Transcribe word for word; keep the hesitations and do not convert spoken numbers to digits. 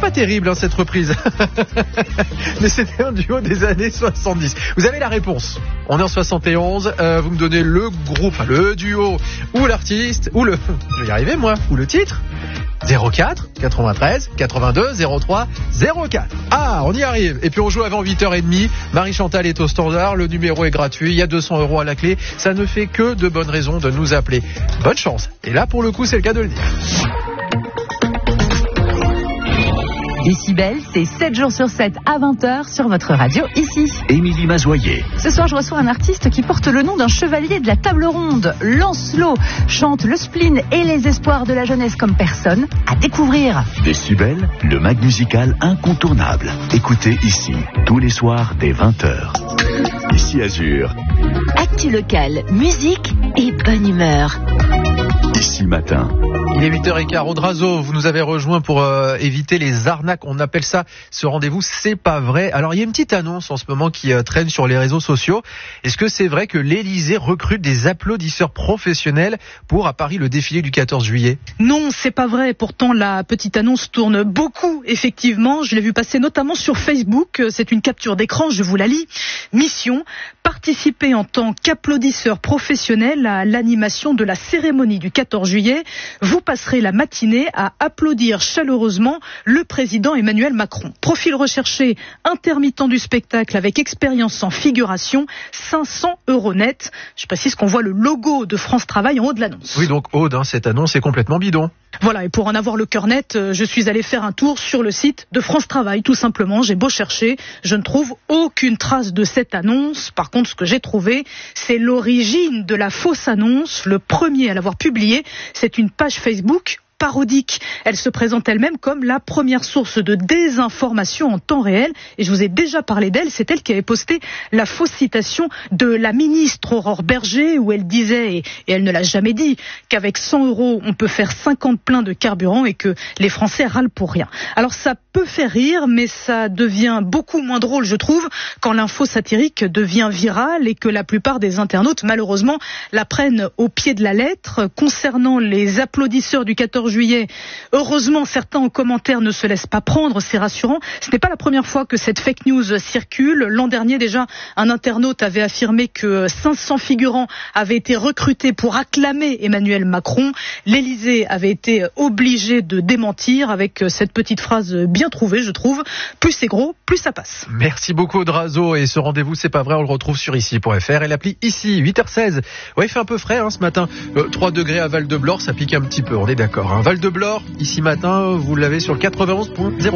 pas terrible hein, cette reprise. Mais c'était un duo des années soixante-dix. Vous avez la réponse. On est en soixante et onze. Euh, vous me donnez le groupe, le duo, ou l'artiste, ou le... Je vais y arriver moi, ou le titre. zéro quatre quatre-vingt-treize quatre-vingt-deux zéro trois zéro quatre. Ah, on y arrive. Et puis on joue avant huit heures trente. Marie-Chantal est au standard. Le numéro est gratuit. Il y a deux cents euros à la clé. Ça ne fait que de bonnes raisons de nous appeler. Bonne chance. Et là, pour le coup, c'est le cas de le dire. Décibel, c'est sept jours sur sept à vingt heures sur votre radio ici. Émilie Mazoyer. Ce soir, je reçois un artiste qui porte le nom d'un chevalier de la table ronde. Lancelot chante le spleen et les espoirs de la jeunesse comme personne. À découvrir. Décibel, le mag musical incontournable. Écoutez ici, tous les soirs dès vingt heures. Ici Azur. Actu local, musique et bonne humeur. Ici matin. Il est huit heures quinze. Audrazo, vous nous avez rejoint pour euh, éviter les arnaques. On appelle ça ce rendez-vous, c'est pas vrai. Alors, il y a une petite annonce en ce moment qui euh, traîne sur les réseaux sociaux. Est-ce que c'est vrai que l'Élysée recrute des applaudisseurs professionnels pour, à Paris, le défilé du quatorze juillet? Non, c'est pas vrai. Pourtant, la petite annonce tourne beaucoup, effectivement. Je l'ai vu passer notamment sur Facebook. C'est une capture d'écran, je vous la lis. Mission, participer en tant qu'applaudisseur professionnel à l'animation de la cérémonie du quatorze juillet. Vous passerez la matinée à applaudir chaleureusement le président Emmanuel Macron. Profil recherché, intermittent du spectacle avec expérience en figuration, cinq cents euros net. Je précise qu'on voit le logo de France Travail en haut de l'annonce. Oui, donc Aude, hein, cette annonce est complètement bidon. Voilà, et pour en avoir le cœur net, je suis allé faire un tour sur le site de France Travail, tout simplement. J'ai beau chercher, je ne trouve aucune trace de cette annonce. Par contre, ce que j'ai trouvé, c'est l'origine de la fausse annonce. Le premier à l'avoir publiée, c'est une page Facebook parodique. Elle se présente elle-même comme la première source de désinformation en temps réel. Et je vous ai déjà parlé d'elle. C'est elle qui avait posté la fausse citation de la ministre Aurore Berger, où elle disait, et, et elle ne l'a jamais dit, qu'avec cent euros, on peut faire cinquante pleins de carburant et que les Français râlent pour rien. Alors ça peut faire rire, mais ça devient beaucoup moins drôle, je trouve, quand l'info satirique devient virale et que la plupart des internautes, malheureusement, la prennent au pied de la lettre. Concernant les applaudisseurs du quatorze juillet, heureusement, certains en commentaire ne se laissent pas prendre, c'est rassurant. Ce n'est pas la première fois que cette fake news circule. L'an dernier, déjà, un internaute avait affirmé que cinq cents figurants avaient été recrutés pour acclamer Emmanuel Macron. L'Élysée avait été obligé de démentir avec cette petite phrase bien trouvée, je trouve. Plus c'est gros, plus ça passe. Merci beaucoup, Audrazo. Et ce rendez-vous, c'est pas vrai, on le retrouve sur ici point f r et l'appli ici, huit heures seize. Ouais, il fait un peu frais hein, ce matin. Euh, trois degrés à Val-de-Blore, ça pique un petit peu, on est d'accord. Hein. Val-de-Blore, ici matin, vous l'avez sur le quatre-vingt-onze point zéro.